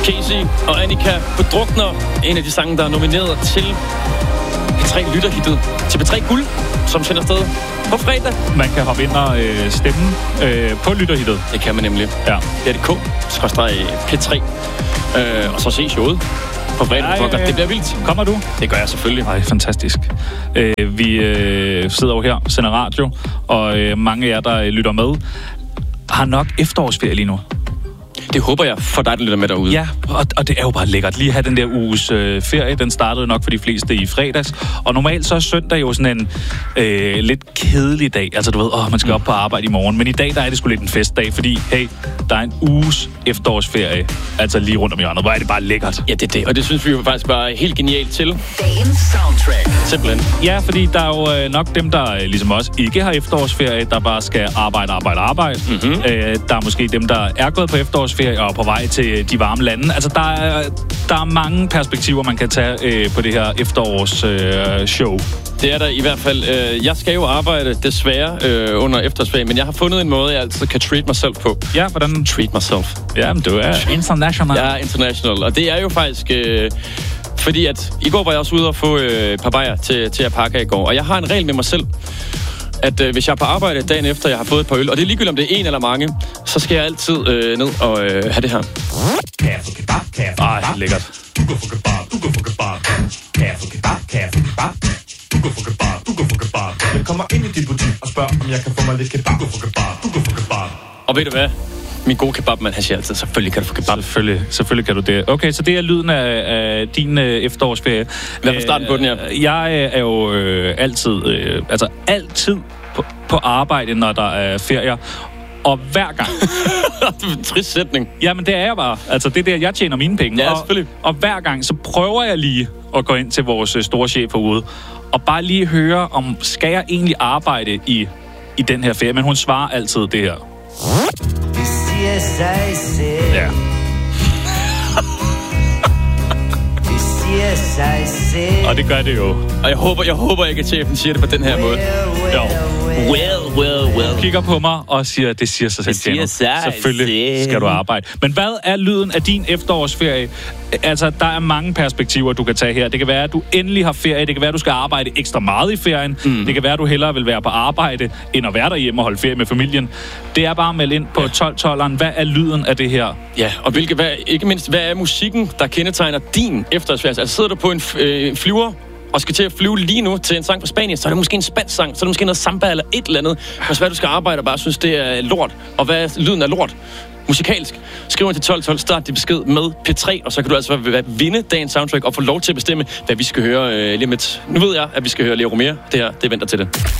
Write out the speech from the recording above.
Casey og Annika Bedrukner. En af de sange, der er nomineret til P3 Lytterhittet. Til P3 Guld, som sender sted på fredag. Man kan hoppe ind og stemme på Lytterhittet. Det kan man nemlig. Ja. DRDK/P3. Og så se showet på fredag. Det bliver vildt. Kommer du? Det gør jeg selvfølgelig. Nej, fantastisk. Vi sidder jo her, sender radio, og mange af jer, der lytter med, har nok efterårsferie lige nu. Det håber jeg for dig, der lytter med derude. Ja, og det er jo bare lækkert. Lige at have den der uges ferie, den startede nok for de fleste i fredags. Og normalt så er søndag jo sådan en lidt kedelig dag. Altså du ved, man skal op på arbejde i morgen. Men i dag, der er det sgu lidt en festdag, fordi hey, der er en uges efterårsferie. Altså lige rundt om hjørnet. Hvor er det bare lækkert. Ja, det er det. Og det synes vi jo faktisk bare er helt genialt til. Dagens soundtrack. Simpelthen. Ja, fordi der er jo nok dem, der ligesom os ikke har efterårsferie, der bare skal arbejde. Mm-hmm. Der er måske dem, der er gået på efterårsferie og på vej til de varme lande. Altså, der er mange perspektiver, man kan tage på det her efterårsshow. Det er der i hvert fald. Jeg skal jo arbejde, desværre, under efterårsferien, men jeg har fundet en måde, jeg altid kan treat myself på. Ja, hvordan? Treat myself. Ja, men du er international. Jeg er international, og det er jo faktisk... fordi at i går var jeg også ude og få et par bajer til at pakke i går, og jeg har en regel med mig selv, at hvis jeg er på arbejde dagen efter, jeg har fået et par øl, og det er ligegyldigt, om det er en eller mange, så skal jeg altid ned og have det her. Ej, lækkert. Jeg kommer ind i dit butik og spørger, om jeg kan få mig lidt kebab. Og ved du hvad? Min gode kebabmand, han siger altid, selvfølgelig kan du få kebab. Selvfølgelig kan du det. Okay, så det er lyden af din efterårsferie. Lad os starte på den her. Jeg er jo altid på arbejde, når der er ferier. Og hver gang... Det er en trist sætning. Jamen, det er jeg bare. Altså, det er der, jeg tjener mine penge. Ja, selvfølgelig. Og hver gang, så prøver jeg lige at gå ind til vores store chef herude, og bare lige høre, om skal jeg egentlig arbejde i den her ferie. Men hun svarer altid det her. Ja. Og det gør det jo. Og jeg håber ikke, at chefen siger det på den her måde. Jo. Well. Kigger på mig og siger, det siger sig selv. Selvfølgelig skal du arbejde. Men hvad er lyden af din efterårsferie? Altså, der er mange perspektiver, du kan tage her. Det kan være, at du endelig har ferie. Det kan være, at du skal arbejde ekstra meget i ferien. Det kan være, at du hellere vil være på arbejde, end at være derhjemme og holde ferie med familien. Det er bare at melde ind på 12-12'eren. Hvad er lyden af det her? Ja, og ikke mindst, hvad er musikken, der kendetegner din efterårsferie? Altså, sidder du på en flyver og skal til at flyve lige nu til en sang fra Spanien, så er det måske en spansk sang, så er det måske noget samba eller et eller andet. Hvis hvad du skal arbejde og bare synes, det er lort. Og hvad er lyden af lort? Musikalsk. Skriv ind til 1212, start din besked med P3, og så kan du altså vinde dagens soundtrack og få lov til at bestemme, hvad vi skal høre lige om lidt. Nu ved jeg, at vi skal høre Leo Romero. Det her, det venter til det.